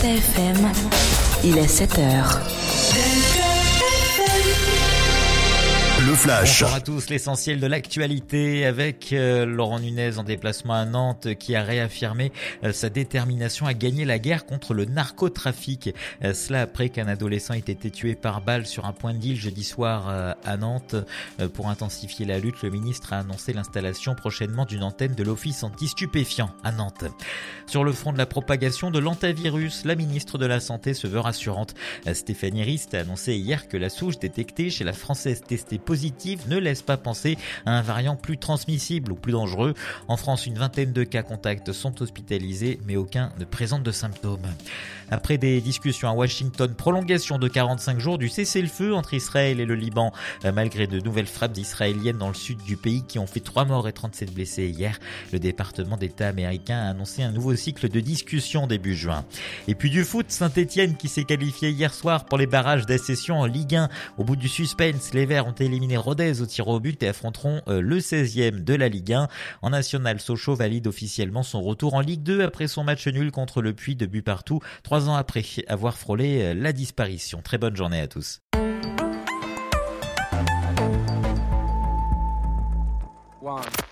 TFM, il est 7h. Le Flash. Bonjour à tous, l'essentiel de l'actualité avec Laurent Nunez en déplacement à Nantes qui a réaffirmé sa détermination à gagner la guerre contre le narcotrafic. Cela après qu'un adolescent ait été tué par balle sur un point de deal jeudi soir à Nantes. Pour intensifier la lutte, le ministre a annoncé l'installation prochainement d'une antenne de l'Office anti-stupéfiants à Nantes. Sur le front de la propagation de l'antivirus, la ministre de la Santé se veut rassurante. Stéphanie Rist a annoncé hier que la souche détectée chez la Française testée positive ne laisse pas penser à un variant plus transmissible ou plus dangereux. En France, une vingtaine de cas contacts sont hospitalisés, mais aucun ne présente de symptômes. Après des discussions à Washington, prolongation de 45 jours du cessez-le-feu entre Israël et le Liban, malgré de nouvelles frappes israéliennes dans le sud du pays qui ont fait 3 morts et 37 blessés hier. Le département d'État américain a annoncé un nouveau cycle de discussion début juin. Et puis du foot, Saint-Etienne qui s'est qualifié hier soir pour les barrages d'accession en Ligue 1. Au bout du suspense, les Verts ont éliminé Rodez au tir au but et affronteront le 16e de la Ligue 1. En national, Sochaux valide officiellement son retour en Ligue 2 après son match nul contre le Puy de but partout, 3 ans après avoir frôlé la disparition. Très bonne journée à tous. One.